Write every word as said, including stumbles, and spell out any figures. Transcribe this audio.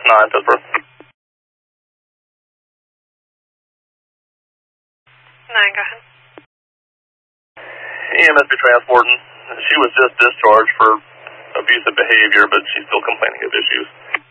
nine, Pittsburgh. nine, go ahead. E M S be transporting. She was just discharged for abusive behavior, but she's still complaining of issues.